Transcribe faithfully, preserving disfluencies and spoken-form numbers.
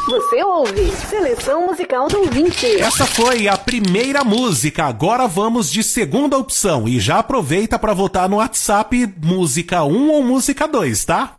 Você ouve Seleção Musical do Ouvinte. Essa foi a primeira música. Agora vamos de segunda opção. E já aproveita para votar no WhatsApp música um ou música dois, tá?